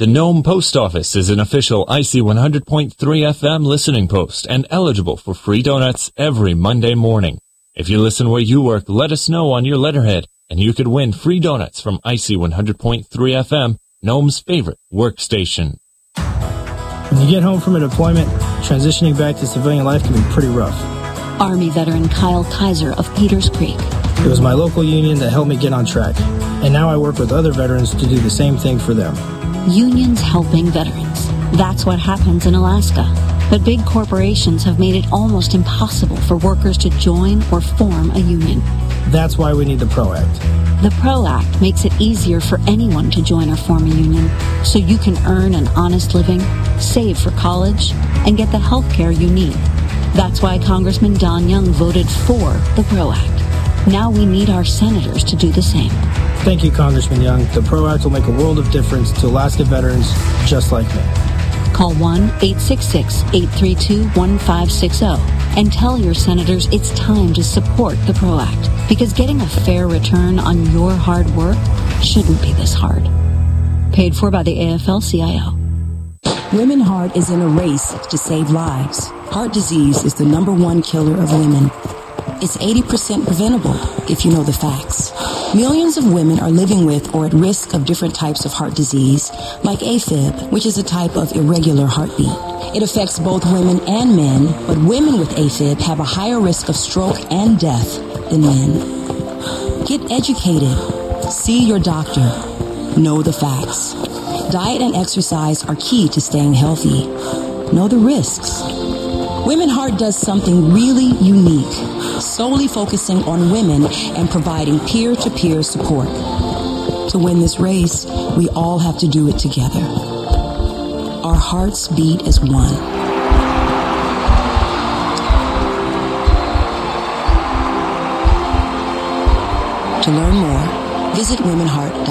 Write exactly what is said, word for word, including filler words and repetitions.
The Nome Post Office is an official I C one hundred point three F M listening post and eligible for free donuts every Monday morning. If you listen where you work, let us know on your letterhead, and you could win free donuts from I C one hundred point three F M, Nome's favorite workstation. When you get home from a deployment, transitioning back to civilian life can be pretty rough. Army veteran Kyle Kaiser of Peters Creek. It was my local union that helped me get on track, and now I work with other veterans to do the same thing for them. Unions helping veterans. That's what happens in Alaska. But big corporations have made it almost impossible for workers to join or form a union. That's why we need the PRO Act. The PRO Act makes it easier for anyone to join or form a union, so you can earn an honest living, save for college, and get the health care you need. That's why Congressman Don Young voted for the PRO Act. Now we need our senators to do the same. Thank you, Congressman Young. The PRO Act will make a world of difference to Alaska veterans just like me. Call one eight six six, eight three two, one five six zero and tell your senators it's time to support the PRO Act, because getting a fair return on your hard work shouldn't be this hard. Paid for by the A F L C I O. Women Heart is in a race to save lives. Heart disease is the number one killer of women. It's eighty percent preventable if you know the facts. Millions of women are living with or at risk of different types of heart disease, like AFib, which is a type of irregular heartbeat. It affects both women and men, but women with AFib have a higher risk of stroke and death than men. Get educated. See your doctor. Know the facts. Diet and exercise are key to staying healthy. Know the risks. Women Heart does something really unique, solely focusing on women and providing peer-to-peer support. To win this race, we all have to do it together. Our hearts beat as one. To learn more, visit women heart dot org.